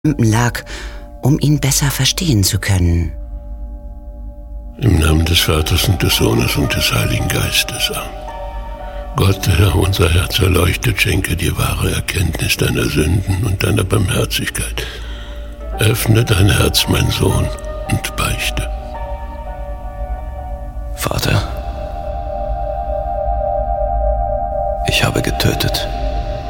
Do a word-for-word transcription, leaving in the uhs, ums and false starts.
lag, um ihn besser verstehen zu können. Im Namen des Vaters und des Sohnes und des Heiligen Geistes. Amen. Gott, Herr, unser Herz erleuchtet, schenke dir wahre Erkenntnis deiner Sünden und deiner Barmherzigkeit. Öffne dein Herz, mein Sohn, und beichte.